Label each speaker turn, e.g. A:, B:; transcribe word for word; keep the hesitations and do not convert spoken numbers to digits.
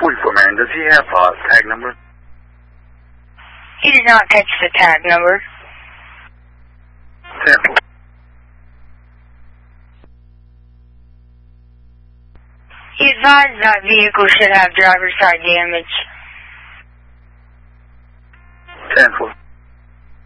A: forty-four man, does he have uh, tag number?
B: He did not catch the tag number.
A: ten four.
B: He advised that vehicle should have driver's side damage.
A: ten four.